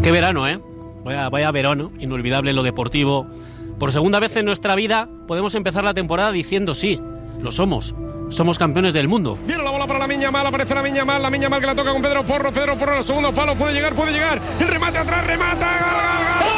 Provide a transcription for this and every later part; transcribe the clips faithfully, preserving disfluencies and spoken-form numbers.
Qué verano, ¿eh? Vaya, vaya verano, inolvidable en lo deportivo. Por segunda vez en nuestra vida podemos empezar la temporada diciendo sí, lo somos. Somos campeones del mundo. Viene la bola para Lamine Yamal, aparece Lamine Yamal, Lamine Yamal que la toca con Pedro Porro, Pedro Porro al segundo palo, puede llegar, puede llegar. El remate atrás, remata, gol, gol,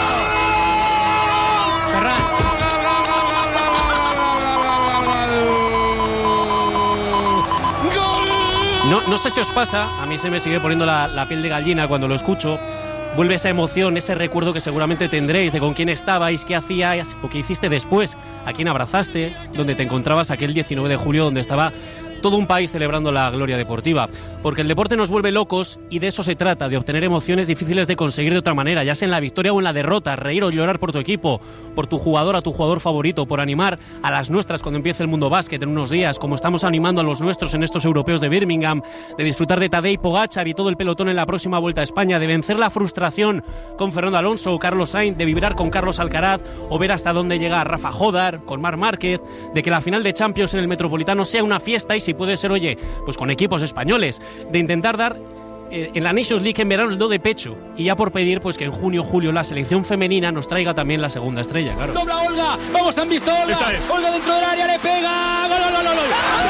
gol. Gol. No, no sé si os pasa, a mí se me sigue poniendo la, la piel de gallina cuando lo escucho. Vuelve esa emoción, ese recuerdo que seguramente tendréis de con quién estabais, qué hacíais o qué hiciste después, a quién abrazaste, donde te encontrabas aquel diecinueve de julio donde estaba todo un país celebrando la gloria deportiva. Porque el deporte nos vuelve locos y de eso se trata, de obtener emociones difíciles de conseguir de otra manera, ya sea en la victoria o en la derrota, reír o llorar por tu equipo, por tu jugador a tu jugador favorito, por animar a las nuestras cuando empiece el mundo básquet en unos días, como estamos animando a los nuestros en estos europeos de Birmingham, de disfrutar de Tadej Pogačar y todo el pelotón en la próxima Vuelta a España, de vencer la frustración con Fernando Alonso o Carlos Sainz, de vibrar con Carlos Alcaraz o ver hasta dónde llega Rafa Jodar, con Marc Márquez, de que la final de Champions en el Metropolitano sea una fiesta y si puede ser, oye, pues con equipos españoles, de intentar dar eh, en la Nations League en verano el do de pecho y ya por pedir pues que en junio julio la selección femenina nos traiga también la segunda estrella, claro. Dobla Olga, vamos, han visto Olga, Olga dentro del área, le pega, gol, gol, gol, gol, gol,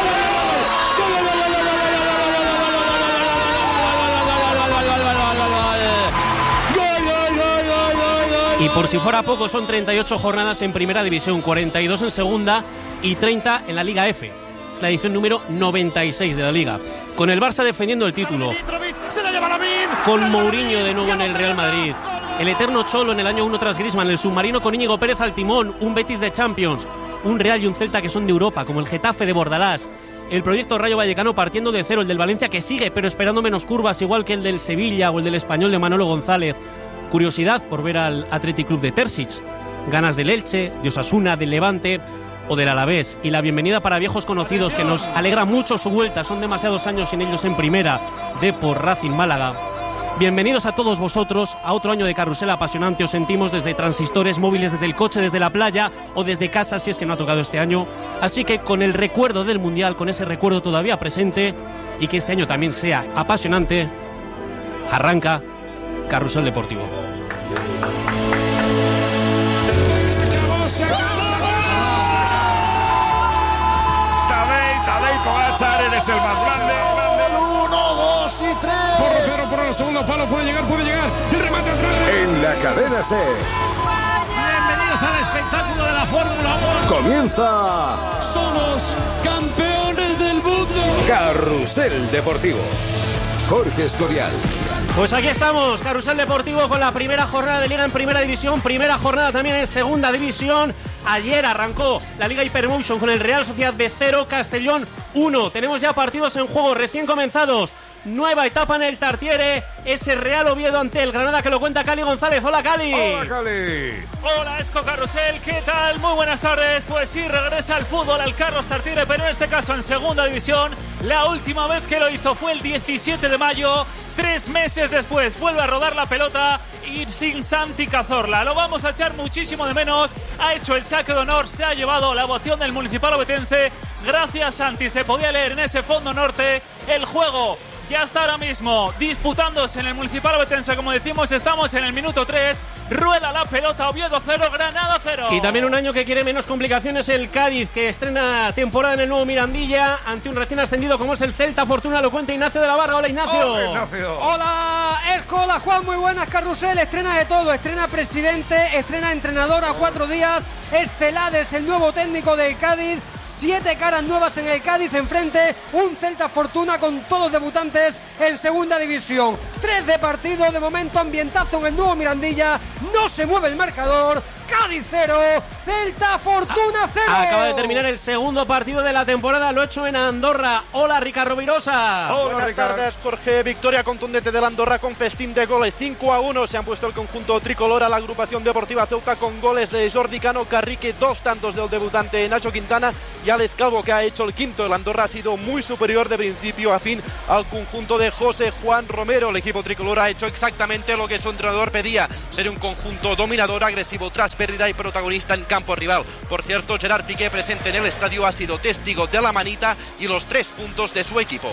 y por si fuera poco son treinta y ocho jornadas en primera división, cuarenta y dos en segunda y treinta en la Liga F. La edición número noventa y seis de la Liga, con el Barça defendiendo el título, con Mourinho de nuevo en el Real Madrid, el eterno Cholo en el año uno tras Griezmann, el submarino con Íñigo Pérez al timón, un Betis de Champions, un Real y un Celta que son de Europa, como el Getafe de Bordalás, el proyecto Rayo Vallecano partiendo de cero, el del Valencia que sigue pero esperando menos curvas, igual que el del Sevilla o el del Español de Manolo González, curiosidad por ver al Athletic Club de Terzic, ganas del Elche, de Osasuna, del Levante o del Alavés, y la bienvenida para viejos conocidos que nos alegra mucho su vuelta, son demasiados años sin ellos en primera, de por Racing Málaga. Bienvenidos a todos vosotros a otro año de carrusel apasionante, os sentimos desde transistores móviles, desde el coche, desde la playa o desde casa si es que no ha tocado este año, así que con el recuerdo del Mundial, con ese recuerdo todavía presente y que este año también sea apasionante, arranca Carrusel Deportivo. Pogačar, eres el más grande. Uno, dos y tres. Porro, Pedro, por el segundo palo, puede llegar, puede llegar. El remate atrás. En la cadena SER. Bienvenidos al espectáculo de la Fórmula uno. Comienza. Somos campeones del mundo. Carrusel Deportivo. Jorge Escorial. Pues aquí estamos, Carrusel Deportivo con la primera jornada de Liga en Primera División, primera jornada también en Segunda División. Ayer arrancó la Liga Hypermotion con el Real Sociedad B cero, Castellón uno. Tenemos ya partidos en juego recién comenzados. Nueva etapa en el Tartiere, ese Real Oviedo ante el Granada que lo cuenta Cali González. Hola, Cali. Hola, Cali. Hola, Esco Carrusel, ¿qué tal? Muy buenas tardes. Pues sí, regresa al fútbol al Carlos Tartiere, pero en este caso en Segunda División. La última vez que lo hizo fue el diecisiete de mayo. Tres meses después vuelve a rodar la pelota y sin Santi Cazorla. Lo vamos a echar muchísimo de menos. Ha hecho el saque de honor, se ha llevado la ovación del Municipal Ovetense. Gracias, Santi. Se podía leer en ese fondo norte el juego. Ya está ahora mismo disputándose en el Municipal Ovetense, como decimos, estamos en el minuto tres, rueda la pelota, Oviedo cero, Granada cero. Y también un año que quiere menos complicaciones el Cádiz, que estrena temporada en el nuevo Mirandilla, ante un recién ascendido como es el Celta. Fortuna lo cuenta Ignacio de la Barra. Hola, Ignacio. Hola, Ignacio. Hola, Esco, hola, Juan, muy buenas. Carrusel, estrena de todo, estrena presidente, estrena entrenador a cuatro días, es Celades, el nuevo técnico del Cádiz. Siete caras nuevas en el Cádiz, enfrente un Celta Fortuna con todos debutantes en Segunda División. Tres de partido, de momento ambientazo en el nuevo Mirandilla, no se mueve el marcador. Cádiz cero, Celta Fortuna cero. Acaba de terminar el segundo partido de la temporada, lo hecho en Andorra. Hola, Ricardo Virosa. Hola, buenas Ricardo. tardes, Jorge. Victoria contundente del Andorra con festín de goles. cinco a uno se han puesto el conjunto tricolor a la agrupación deportiva Ceuta con goles de Jordi Cano Carrique, dos tantos del debutante Nacho Quintana y Alex Calvo, que ha hecho el quinto. El Andorra ha sido muy superior de principio a fin al conjunto de José Juan Romero. El equipo tricolor ha hecho exactamente lo que su entrenador pedía, ser un conjunto dominador, agresivo tras pérdida y protagonista en campo rival. Por cierto, Gerard Piqué, presente en el estadio, ha sido testigo de la manita y los tres puntos de su equipo.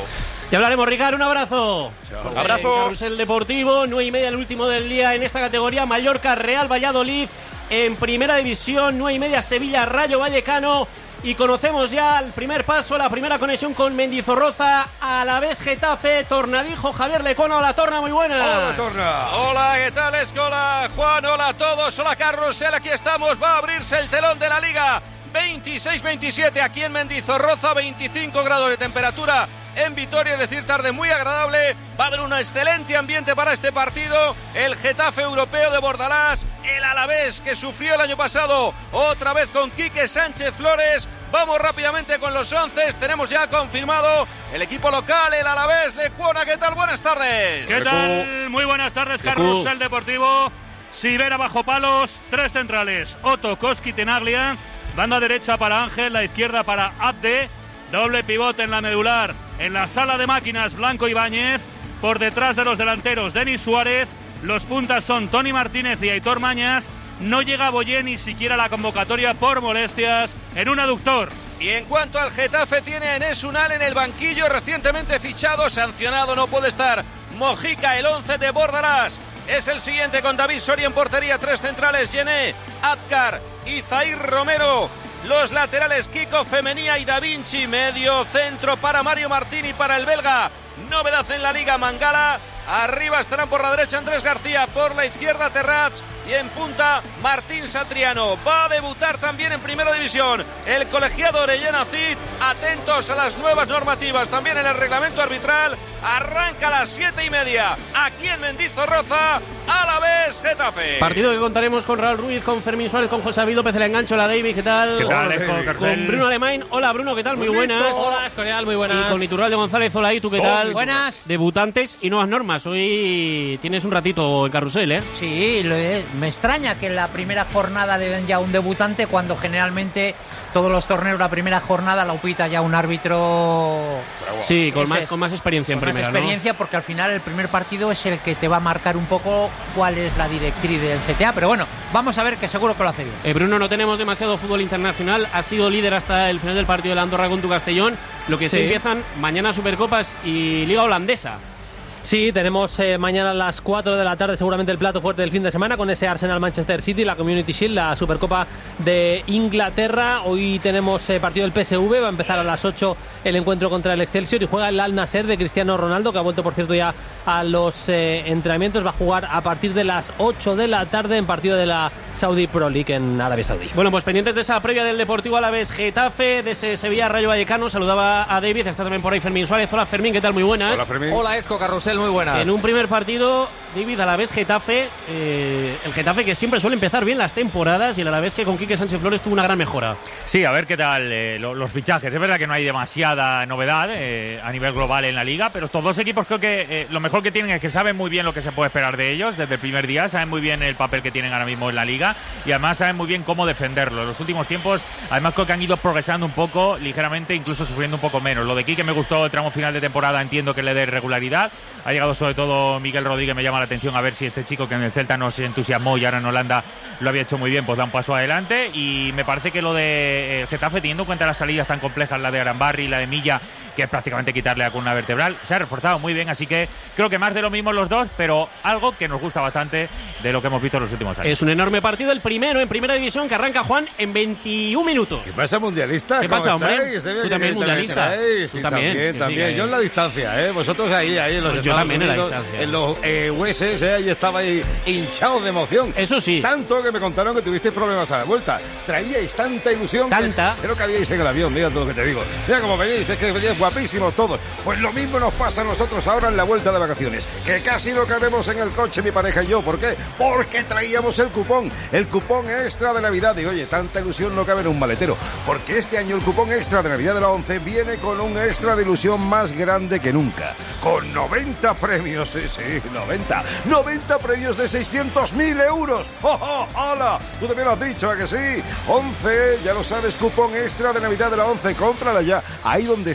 Ya hablaremos, Ricardo, un abrazo. Chao. Abrazo. Carrusel Deportivo, nueve y media, el último del día en esta categoría. Mallorca, Real Valladolid en primera división, nueve y media, Sevilla, Rayo Vallecano. Y conocemos ya el primer paso, la primera conexión con Mendizorroza, Alavés Getafe, Tornadijo, Javier Lecona. Hola, Torna, muy buenas. Hola, Torna. Hola, ¿qué tal, Escola? Juan, hola a todos, hola, Carrusel, aquí estamos, va a abrirse el telón de la Liga. veintiséis veintisiete aquí en Mendizorroza, veinticinco grados de temperatura en Vitoria, es decir, tarde muy agradable. Va a haber un excelente ambiente para este partido. El Getafe europeo de Bordalás, el Alavés que sufrió el año pasado, otra vez con Quique Sánchez Flores. Vamos rápidamente con los once. Tenemos ya confirmado el equipo local, el Alavés. Lecuona, ¿qué tal? Buenas tardes. ¿Qué tal? Muy buenas tardes, Carrusel Deportivo. Sivera bajo palos, tres centrales. Otto, Koski, Tenaglia. Banda derecha para Ángel, la izquierda para Abde. Doble pivote en la medular. En la sala de máquinas, Blanco Ibáñez. Por detrás de los delanteros, Denis Suárez. Los puntas son Tony Martínez y Aitor Mañas. No llega Boyé ni siquiera a la convocatoria por molestias en un aductor. Y en cuanto al Getafe, tiene a Enes Unal en el banquillo, recientemente fichado, sancionado, no puede estar. Mojica, el once de Bordalás. Es el siguiente con David Soria en portería, tres centrales, Yené, Adkar y Zair Romero. Los laterales, Kiko Femenía y Da Vinci. Medio centro para Mario Martín y para el belga. Novedad en la Liga, Mangala. Arriba estarán por la derecha Andrés García, por la izquierda Terrats y en punta Martín Satriano. Va a debutar también en Primera División el colegiado Orellana Cid. Atentos a las nuevas normativas, también en el reglamento arbitral. Arranca a las siete y media aquí en Mendizorroza, Alavés Getafe. Partido que contaremos con Raúl Ruiz, con Fermín Suárez, con José Avildo, Pez el Engancho. Hola, David, ¿qué tal? ¿Qué tal, Hola, con Bruno Alemán. Hola, Bruno, ¿qué tal? Muy buenas. Hola, Escorial, muy buenas. Y con Iturralde González. Hola, ¿y tú qué tal? Buenas. Debutantes y nuevas normas. Hoy tienes un ratito en carrusel, ¿eh? Sí, lo es. Me extraña que en la primera jornada le den ya un debutante cuando generalmente todos los torneos la primera jornada la upita ya un árbitro. Sí, con más, es, con más experiencia en con primera, más experiencia, ¿no? Porque al final el primer partido es el que te va a marcar un poco cuál es la directriz del C T A, pero bueno, vamos a ver que seguro que lo hace bien. Eh, Bruno, no tenemos demasiado fútbol internacional. Has sido líder hasta el final del partido de la Andorra con tu Castellón. Lo que sí, sí empiezan mañana Supercopas y Liga Holandesa. Sí, tenemos eh, mañana a las cuatro de la tarde seguramente el plato fuerte del fin de semana con ese Arsenal-Manchester City, la Community Shield, la Supercopa de Inglaterra. Hoy tenemos eh, partido del P S V, va a empezar a las ocho el encuentro contra el Excelsior y juega el Al Nassr de Cristiano Ronaldo, que ha vuelto por cierto ya a los eh, entrenamientos. Va a jugar a partir de las ocho de la tarde en partido de la Saudi Pro League en Arabia Saudí. Bueno, pues pendientes de esa previa del Deportivo Alavés Getafe, de ese Sevilla Rayo Vallecano. Saludaba a David, está también por ahí Fermín Suárez. Hola, Fermín, ¿qué tal? Muy buenas. Hola, Fermín. Hola, Esco, Carrusel, muy buenas. En un primer partido, David, Alavés Getafe, eh, el Getafe que siempre suele empezar bien las temporadas y el Alavés que con Quique Sánchez Flores tuvo una gran mejora. Sí, a ver qué tal eh, lo, los fichajes. Es verdad que no hay demasiada novedad eh, a nivel global en la Liga, pero estos dos equipos creo que eh, lo mejor que tienen es que saben muy bien lo que se puede esperar de ellos desde el primer día, saben muy bien el papel que tienen ahora mismo en la Liga y además saben muy bien cómo defenderlo. En los últimos tiempos, además creo que han ido progresando un poco, ligeramente, incluso sufriendo un poco menos. Lo de Quique me gustó el tramo final de temporada, entiendo que le dé regularidad. Ha llegado sobre todo Miguel Rodríguez, me llama la atención a ver si este chico que en el Celta nos entusiasmó y ahora en Holanda lo había hecho muy bien, pues da un paso adelante. Y me parece que lo de eh, Getafe, teniendo en cuenta las salidas tan complejas, la de Arambarri y la de Milla, que es prácticamente quitarle la columna vertebral, se ha reforzado muy bien, así que creo que más de lo mismo los dos, pero algo que nos gusta bastante de lo que hemos visto en los últimos años. Es un enorme partido, el primero en Primera División, que arranca, Juan, en veintiún minutos. ¿Qué pasa, mundialista? ¿Qué pasa, hombre? Estáis? Tú también, mundialista. Sí, Tú también, también, también. Yo en la distancia, ¿eh? Vosotros ahí, ahí en los Yo Estados también en la Unidos, distancia. en los eh, U S S, ahí estaba ahí hinchado de emoción. Eso sí. Tanto que me contaron que tuvisteis problemas a la vuelta. Traíais tanta ilusión. Tanta. Que, creo que habíais en el avión, mira todo lo que te digo. Mira cómo venís, es que veníais guapísimos todos. Pues lo mismo nos pasa a nosotros ahora en la vuelta de vacaciones, que casi no cabemos en el coche mi pareja y yo. ¿Por qué? Porque traíamos el cupón, el cupón extra de Navidad. Y oye, tanta ilusión no cabe en un maletero, porque este año el cupón extra de Navidad de la ONCE viene con un extra de ilusión más grande que nunca, con noventa premios, sí, sí, noventa, noventa premios de seiscientos mil euros. ¡Oh, oh, hola! Tú también lo has dicho, ¿a que sí? ONCE, ya lo sabes, cupón extra de Navidad de la ONCE, cómprala ya, ahí donde estás, porque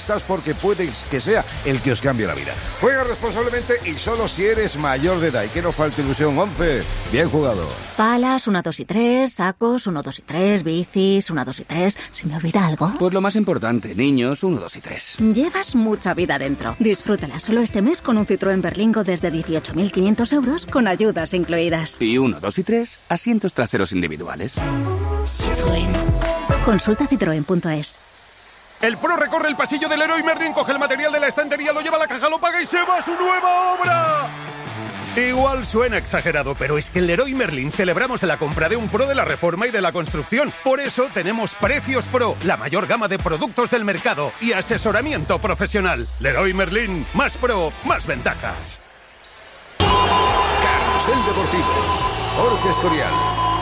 porque puede que sea el que os cambie la vida. Juega responsablemente y solo si eres mayor de edad. Y que no falte ilusión. Once, bien jugado. Palas, uno, dos y tres, sacos, uno, dos y tres, bicis, uno, dos y tres. ¿Se me olvida algo? Pues lo más importante, niños, uno, dos y tres. Llevas mucha vida dentro. Disfrútala solo este mes con un Citroën Berlingo desde dieciocho mil quinientos euros con ayudas incluidas. Y uno, dos y tres, asientos traseros individuales. Citroën. Consulta citroen punto es. El Pro recorre el pasillo del Leroy Merlin, coge el material de la estantería, lo lleva a la caja, lo paga y se va a su nueva obra. Igual suena exagerado, pero es que en Leroy Merlin celebramos la compra de un Pro de la reforma y de la construcción. Por eso tenemos Precios Pro, la mayor gama de productos del mercado y asesoramiento profesional. Leroy Merlin, más Pro, más ventajas. Carrusel Deportivo, Jorge Escorial.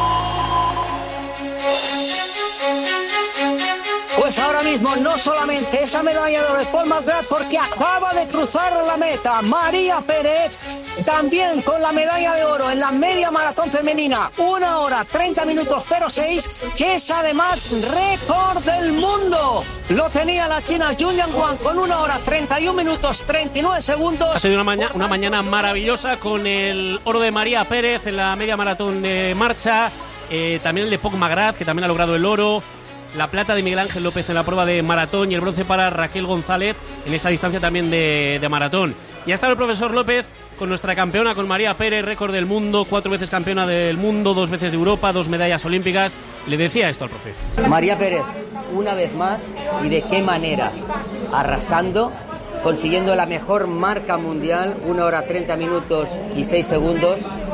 Pues ahora mismo no solamente esa medalla de oro es Paul McGrath porque acaba de cruzar la meta. María Pérez también con la medalla de oro en la media maratón femenina. Una hora, treinta minutos, cero seis, que es además récord del mundo. Lo tenía la china Julian Wang con una hora, treinta y un minutos, treinta y nueve segundos. Ha sido una, maña, una mañana maravillosa con el oro de María Pérez en la media maratón de marcha. Eh, también el de Paul McGrath, que también ha logrado el oro. La plata de Miguel Ángel López en la prueba de maratón y el bronce para Raquel González en esa distancia también de, de maratón. Y ha estado el profesor López con nuestra campeona, con María Pérez, récord del mundo, cuatro veces campeona del mundo, dos veces de Europa, dos medallas olímpicas. Le decía esto al profe. María Pérez, una vez más, y de qué manera, arrasando, consiguiendo la mejor marca mundial, una hora treinta minutos y seis segundos,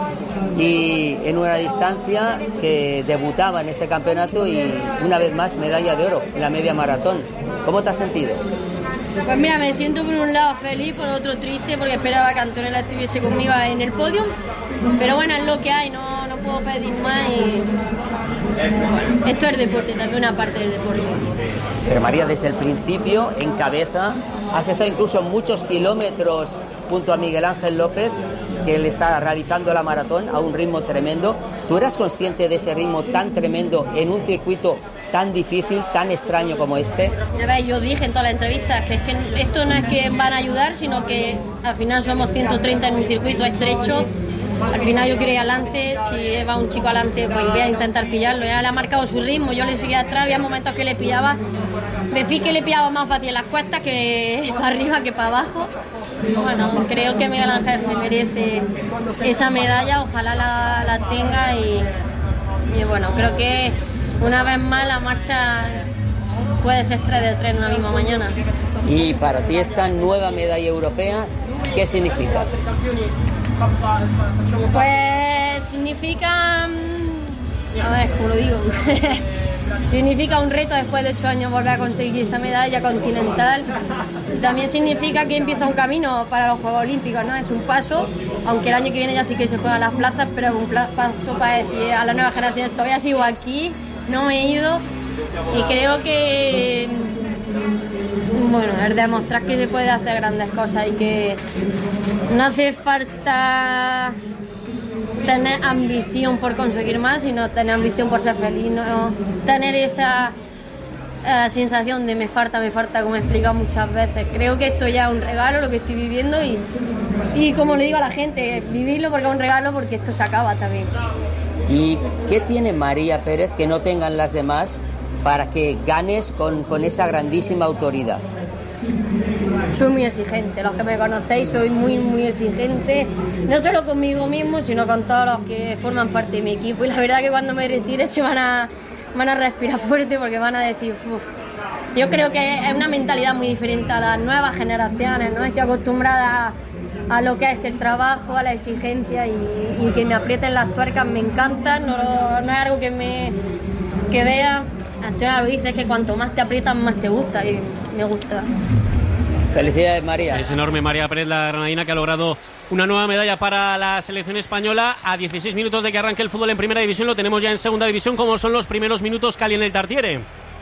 y en una distancia que debutaba en este campeonato y una vez más medalla de oro en la media maratón. ¿Cómo te has sentido? Pues mira, me siento por un lado feliz, por otro triste, porque esperaba que Antonella estuviese conmigo en el podio, pero bueno, es lo que hay, no, no puedo pedir más y bueno, esto es deporte, también una parte del deporte. Pero María, desde el principio, en cabeza, has estado incluso muchos kilómetros junto a Miguel Ángel López, que él está realizando la maratón a un ritmo tremendo. ¿Tú eras consciente de ese ritmo tan tremendo en un circuito tan difícil, tan extraño como este? Ya ves, yo dije en todas las entrevistas que, es que esto no es que van a ayudar, sino que al final somos ciento treinta en un circuito estrecho. Al final yo quiero ir adelante, si va un chico adelante pues voy a intentar pillarlo. Ya le ha marcado su ritmo, yo le seguía atrás, había momentos que le pillaba, me fui que le pillaba más fácil en las cuestas que para arriba que para abajo. Bueno, creo que Miguel Ángel se merece esa medalla, ojalá la, la tenga y, y bueno, creo que una vez más la marcha puede ser tres de tres una misma mañana. Y para ti esta nueva medalla europea, ¿qué significa? Pues significa, a ver, ¿cómo lo digo? Significa un reto después de ocho años volver a conseguir esa medalla continental. También significa que empieza un camino para los Juegos Olímpicos, ¿no? Es un paso, aunque el año que viene ya sí que se juegan las plazas, pero es un paso para decir a las nuevas generaciones, todavía sigo aquí, no me he ido y creo que, bueno, es demostrar que se puede hacer grandes cosas y que no hace falta tener ambición por conseguir más, sino tener ambición por ser feliz, no tener esa eh, sensación de me falta, me falta, como he explicado muchas veces. Creo que esto ya es un regalo, lo que estoy viviendo y, y como le digo a la gente, vivirlo porque es un regalo, porque esto se acaba también. ¿Y qué tiene María Pérez que no tengan las demás para que ganes con, con esa grandísima autoridad? Soy muy exigente, los que me conocéis soy muy muy exigente, no solo conmigo mismo, sino con todos los que forman parte de mi equipo, y la verdad que cuando me retire se van a, van a respirar fuerte porque van a decir, uff. Yo creo que es una mentalidad muy diferente a las nuevas generaciones, ¿no? Estoy acostumbrada a, a lo que es el trabajo, a la exigencia y, y que me aprieten las tuercas me encanta, no, no es algo que me que vea. Antonio lo dice, es que cuanto más te aprietan más te gusta y me gusta. Felicidades, María. Es enorme María Pérez, la granadina, que ha logrado una nueva medalla para la selección española. A dieciséis minutos de que arranque el fútbol en primera división, lo tenemos ya en segunda división. ¿Cómo son los primeros minutos, Cali, en el Tartiere?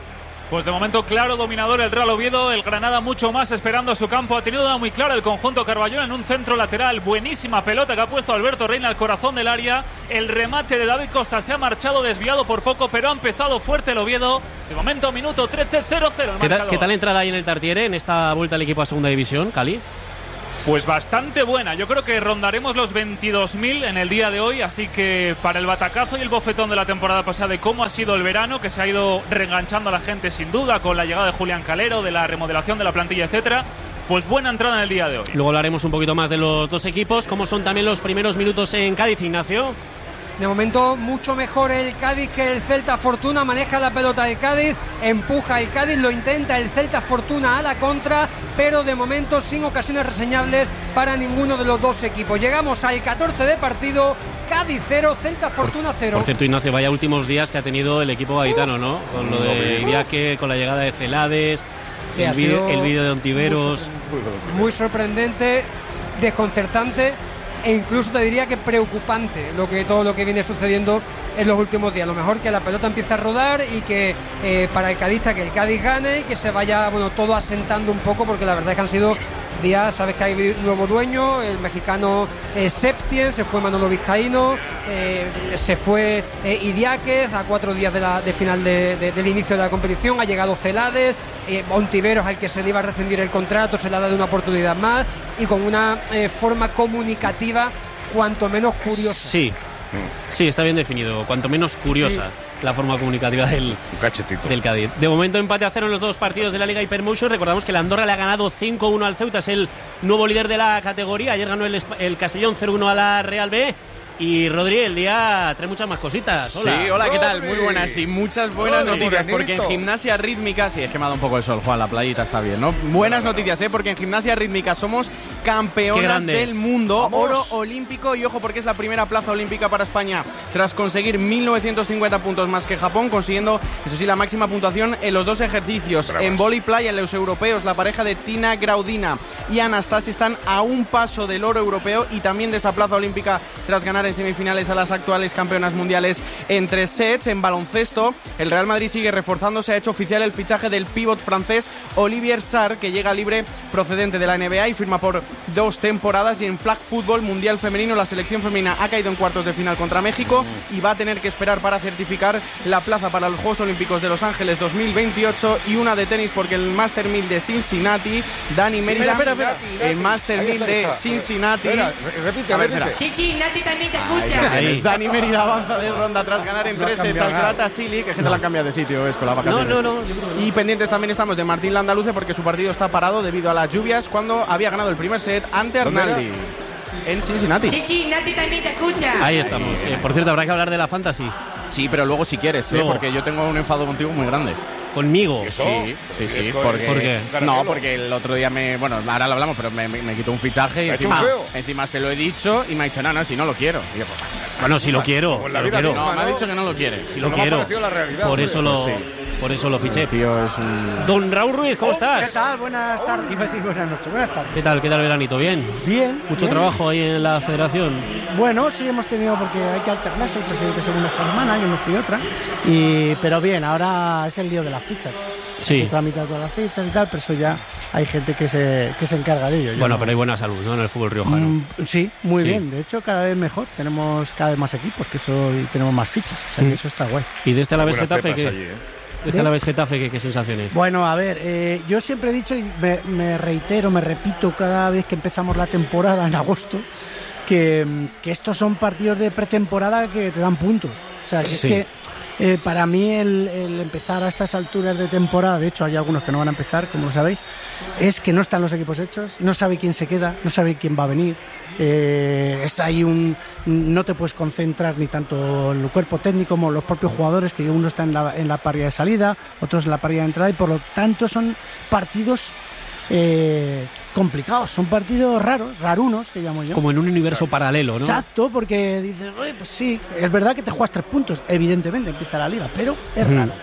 Pues de momento claro dominador el Real Oviedo, el Granada mucho más esperando a su campo. Ha tenido una muy clara el conjunto Carballón en un centro lateral. Buenísima pelota que ha puesto Alberto Reina al corazón del área. El remate de David Costa se ha marchado desviado por poco, pero ha empezado fuerte el Oviedo. De momento minuto trece, cero cero. ¿Qué tal, ¿Qué tal la entrada ahí en el Tartiere en esta vuelta al equipo a segunda división, Cali? Pues bastante buena, yo creo que rondaremos los veintidós mil en el día de hoy, así que para el batacazo y el bofetón de la temporada pasada de cómo ha sido el verano, que se ha ido reenganchando a la gente sin duda con la llegada de Julián Calero, de la remodelación de la plantilla, etcétera, pues buena entrada en el día de hoy. Luego hablaremos un poquito más de los dos equipos, cómo son también los primeros minutos en Cádiz, Ignacio. De momento mucho mejor el Cádiz que el Celta Fortuna, maneja la pelota el Cádiz, empuja el Cádiz, lo intenta el Celta Fortuna a la contra, pero de momento sin ocasiones reseñables para ninguno de los dos equipos. Llegamos al catorce de partido, Cádiz cero, Celta Fortuna cero. Por cierto, Ignacio, vaya últimos días que ha tenido el equipo gaditano, ¿no? Con lo de Idiáquez, con la llegada de Celades, sí, el vídeo de Ontiveros. Muy, muy sorprendente, desconcertante e incluso te diría que preocupante lo que todo lo que viene sucediendo en los últimos días. Lo mejor que la pelota empiece a rodar y que eh, para el cadista que el Cádiz gane y que se vaya, bueno, todo asentando un poco, porque la verdad es que han sido días, sabes que hay un nuevo dueño, el mexicano eh, Septien, se fue Manolo Vizcaíno, eh, se fue eh, Idiáquez a cuatro días de, la, de final de, de, del inicio de la competición, ha llegado Celades, eh, Ontiveros, al que se le iba a rescindir el contrato, se le ha dado una oportunidad más y con una eh, forma comunicativa cuanto menos curiosa. Sí, sí, está bien definido, cuanto menos curiosa. Sí. La forma comunicativa del, del Cádiz. De momento empate a cero en los dos partidos de la Liga Hypermotion. Recordamos que la Andorra le ha ganado cinco uno al Ceuta, es el nuevo líder de la categoría. Ayer ganó el, el Castellón cero uno a la Real B. Y Rodri, el día trae muchas más cositas. Hola. Sí, hola, ¿qué tal? Muy buenas y muchas buenas Rodri, noticias, porque en Gimnasia Rítmica, sí, es que me ha dado un poco el sol, Juan, la playita está bien, ¿no? Buenas noticias, ¿eh? Porque en Gimnasia Rítmica somos campeonas del mundo, ¡vamos! Oro olímpico, y ojo, porque es la primera plaza olímpica para España, tras conseguir mil novecientos cincuenta puntos más que Japón, consiguiendo, eso sí, la máxima puntuación en los dos ejercicios. Bravas. En vóley playa, en los europeos, la pareja de Tina Graudina y Anastasia están a un paso del oro europeo y también de esa plaza olímpica tras ganar en semifinales a las actuales campeonas mundiales en tres sets. En baloncesto, el Real Madrid sigue reforzándose, ha hecho oficial el fichaje del pívot francés Olivier Sarr, que llega libre procedente de la N B A y firma por dos temporadas. Y en flag football mundial femenino, la selección femenina ha caído en cuartos de final contra México y va a tener que esperar para certificar la plaza para los Juegos Olímpicos de Los Ángeles dos mil veintiocho. Y una de tenis, porque el Master mil de Cincinnati, Dani Mérida, espera, espera, espera. el Master mil de Cincinnati, espera, repite, a ver, repite. Sí, sí, Nati también te escucha. Ahí, ahí. Dani Mérida avanza de ronda tras ganar en tres sets al Gratasili, que gente no. la cambia de sitio, es con la vacaciones. No, no, no. Y pendientes también estamos de Martín Landaluce, porque su partido está parado debido a las lluvias, cuando había ganado el primer set ante Arnaldi en Cincinnati. Sí, sí, Nati también te escucha. Ahí estamos. Eh, por cierto, habrá que hablar de la Fantasy. Sí, pero luego si quieres, ¿eh? Porque yo tengo un enfado contigo muy grande. ¿Conmigo? Sí, sí, sí. Porque, ¿Por qué? No, porque el otro día me... Bueno, ahora lo hablamos, pero me, me, me quitó un fichaje y encima, encima se lo he dicho y me ha dicho, no, no, si no lo quiero. Y yo, pues, bueno, si lo quiero. Pues la lo quiero. Misma, no, me ha dicho que no lo quiere. Si lo no quiero. La realidad, por, eso lo, pues sí. por eso lo fiché. El tío es un... Don Raúl Ruiz, ¿cómo oh, estás? ¿Qué tal? Buenas tardes. Iba a decir buenas noches. Buenas tardes. ¿Qué tal? ¿Qué tal el veranito? ¿Bien? Bien. ¿Mucho bien. trabajo ahí en la federación? Bueno, sí hemos tenido, porque hay que alternarse. El presidente se una semana, yo me fui otra. Y, pero bien, ahora es el lío de las fichas. Sí. Hay que tramitar todas las fichas y tal, pero eso ya hay gente que se, que se encarga de ello. Yo bueno, no. pero hay buena salud, ¿no? En el fútbol riojano. Mm, sí, muy sí. bien. De hecho, cada vez mejor. Tenemos cada vez más equipos, que eso, y tenemos más fichas. O sea, mm. que eso está guay. ¿Y de este Alavés Getafe qué? Allí, ¿eh? ¿De este Alavés Getafe qué, qué sensaciones? Bueno, a ver, eh, yo siempre he dicho y me, me reitero, me repito cada vez que empezamos la temporada en agosto, que, que estos son partidos de pretemporada que te dan puntos. O sea, que sí. es que Eh, para mí el, el empezar a estas alturas de temporada, de hecho hay algunos que no van a empezar, como lo sabéis, es que no están los equipos hechos, no sabe quién se queda, no sabe quién va a venir, eh, es ahí un, no te puedes concentrar ni tanto el cuerpo técnico como los propios jugadores, que uno está en la, en la parrilla de salida, otros en la parrilla de entrada, y por lo tanto son partidos eh, complicados, son partidos raros, rarunos, que llamo yo. Como en un universo paralelo, ¿no? Exacto, porque dices, oye, pues sí, es verdad que te juegas tres puntos, evidentemente empieza la liga, pero es mm. raro.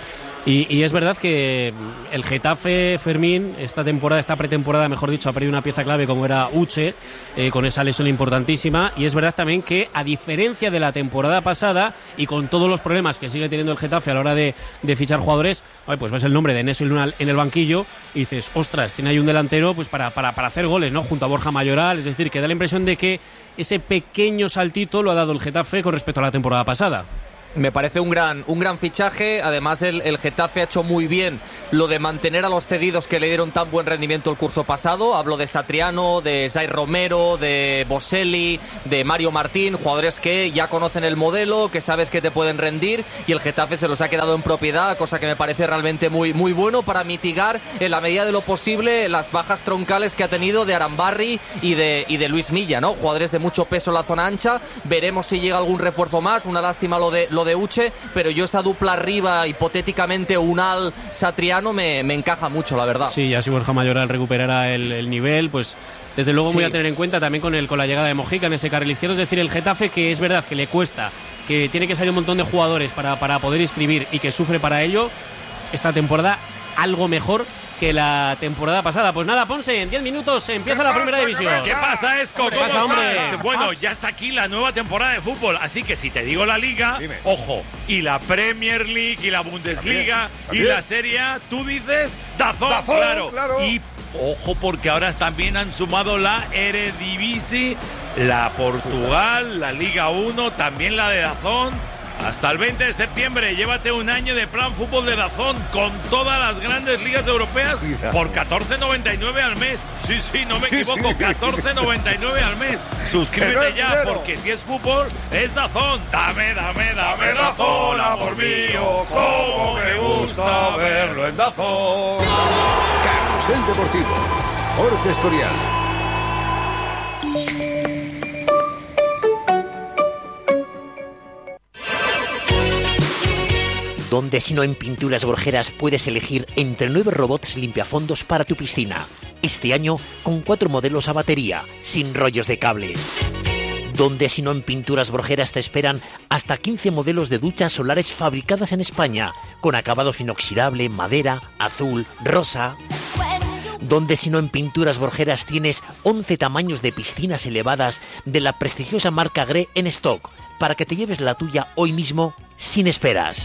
Y, y es verdad que el Getafe, Fermín, esta temporada, esta pretemporada, mejor dicho, ha perdido una pieza clave como era Uche, eh, con esa lesión importantísima. Y es verdad también que, a diferencia de la temporada pasada, y con todos los problemas que sigue teniendo el Getafe a la hora de, de fichar jugadores, ay, pues ves el nombre de Enes Ünal en el banquillo y dices, ostras, tiene ahí un delantero pues para, para, para hacer goles, ¿no? Junto a Borja Mayoral, es decir, que da la impresión de que ese pequeño saltito lo ha dado el Getafe con respecto a la temporada pasada. Me parece un gran, un gran fichaje. Además, el, el Getafe ha hecho muy bien lo de mantener a los cedidos que le dieron tan buen rendimiento el curso pasado. Hablo de Satriano, de Zay Romero, de Boselli, de Mario Martín, jugadores que ya conocen el modelo, que sabes que te pueden rendir, y el Getafe se los ha quedado en propiedad, cosa que me parece realmente muy, muy bueno para mitigar en la medida de lo posible las bajas troncales que ha tenido de Arambarri y de, y de Luis Milla, ¿no? Jugadores de mucho peso en la zona ancha. Veremos si llega algún refuerzo más. Una lástima lo de lo de Uche, pero yo esa dupla arriba, hipotéticamente Unal Satriano, me, me encaja mucho, la verdad. Sí, ya si Borja Mayoral recuperará el, el nivel, pues desde luego sí. Voy a tener en cuenta también con el con la llegada de Mojica en ese carril izquierdo. Es decir, el Getafe, que es verdad que le cuesta, que tiene que salir un montón de jugadores para, para poder inscribir y que sufre para ello, esta temporada algo mejor que la temporada pasada. Pues nada, Ponce, en diez minutos empieza la primera división. ¿Qué pasa, Esco? ¿Qué pasa, hombre? Bueno, ya está aquí la nueva temporada de fútbol, así que si te digo la Liga, Dime. ojo, y la Premier League, y la Bundesliga, ¿También? ¿También? y la Serie A, tú dices DAZN, DAZN claro. claro. Y ojo, porque ahora también han sumado la Eredivisie, la Portugal, la Liga uno, también la de DAZN. Hasta el veinte de septiembre, llévate un año de plan fútbol de DAZN con todas las grandes ligas europeas por catorce noventa y nueve al mes. Sí, sí, no me sí, equivoco, sí. catorce noventa y nueve al mes. Suscríbete ya, dinero. Porque si es fútbol, es DAZN. Dame, dame, dame DAZN, amor mío, cómo me gusta verlo en DAZN. Carrusel Deportivo, Jorge Escorial. Donde si no en Pinturas Borgeras puedes elegir entre nueve robots limpiafondos para tu piscina. Este año con cuatro modelos a batería, sin rollos de cables. Donde si no en Pinturas Borgeras te esperan hasta quince modelos de duchas solares fabricadas en España, con acabados inoxidable, madera, azul, rosa. Donde si no en Pinturas Borgeras tienes once tamaños de piscinas elevadas de la prestigiosa marca Gré en stock, para que te lleves la tuya hoy mismo sin esperas.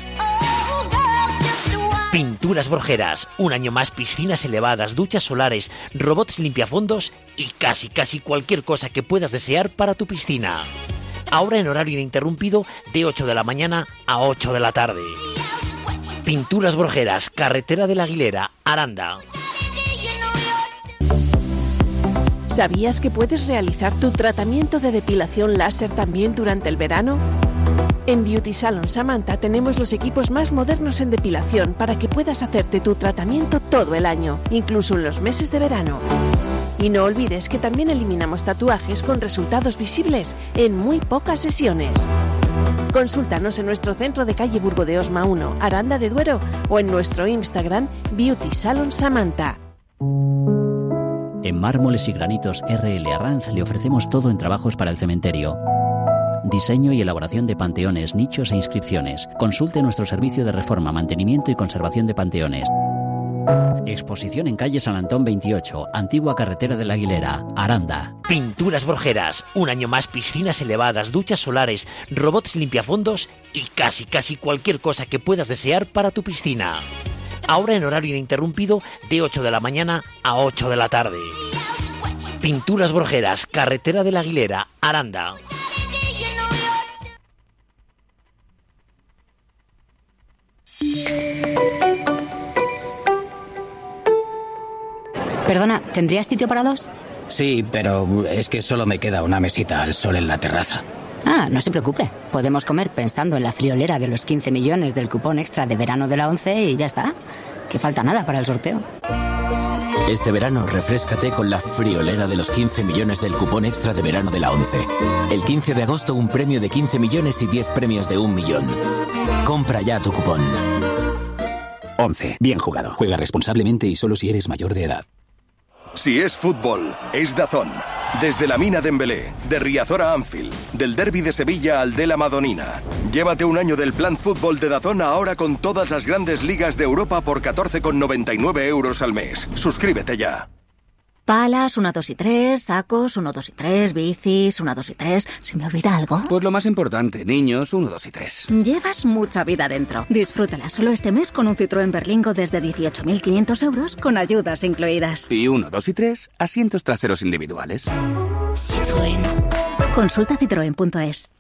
Pinturas Borgeras, un año más, piscinas elevadas, duchas solares, robots limpiafondos y casi casi cualquier cosa que puedas desear para tu piscina. Ahora en horario ininterrumpido de ocho de la mañana a ocho de la tarde. Pinturas Borgeras, carretera de la Aguilera, Aranda. ¿Sabías que puedes realizar tu tratamiento de depilación láser también durante el verano? En Beauty Salon Samantha tenemos los equipos más modernos en depilación para que puedas hacerte tu tratamiento todo el año, incluso en los meses de verano. Y no olvides que también eliminamos tatuajes con resultados visibles en muy pocas sesiones. Consúltanos en nuestro centro de calle Burgo de Osma uno, Aranda de Duero, o en nuestro Instagram Beauty Salon Samantha. En Mármoles y Granitos R L Arranz le ofrecemos todo en trabajos para el cementerio. Diseño y elaboración de panteones, nichos e inscripciones. Consulte nuestro servicio de reforma, mantenimiento y conservación de panteones. Exposición en calle San Antón veintiocho, antigua carretera de la Aguilera, Aranda. Pinturas Borgeras, un año más, piscinas elevadas, duchas solares, robots limpiafondos y casi casi cualquier cosa que puedas desear para tu piscina. Ahora en horario ininterrumpido de ocho de la mañana a ocho de la tarde. Pinturas Borgeras, carretera de la Aguilera, Aranda. Perdona, ¿tendrías sitio para dos? Sí, pero es que solo me queda una mesita al sol en la terraza. Ah, no se preocupe. Podemos comer pensando en la friolera de los quince millones del cupón extra de verano de la ONCE y ya está. Que falta nada para el sorteo. Este verano, refréscate con la friolera de los quince millones del cupón extra de verano de la ONCE. El quince de agosto, un premio de quince millones y diez premios de un millón. Compra ya tu cupón. ONCE. Bien jugado. Juega responsablemente y solo si eres mayor de edad. Si es fútbol, es DAZN. Desde la Mina Dembélé, de Riazor a Anfield, del Derby de Sevilla al de la Madonina. Llévate un año del plan fútbol de DAZN ahora con todas las grandes ligas de Europa por catorce con noventa y nueve euros al mes. Suscríbete ya. Palas, uno, dos y tres, sacos, uno, dos y tres, bicis, uno, dos y tres. ¿Se me olvida algo? Pues lo más importante, niños, uno, dos y tres. Llevas mucha vida dentro. Disfrútala solo este mes con un Citroën Berlingo desde dieciocho mil quinientos euros con ayudas incluidas. Y uno, dos y tres, asientos traseros individuales. Citroën. Consulta citroen punto es.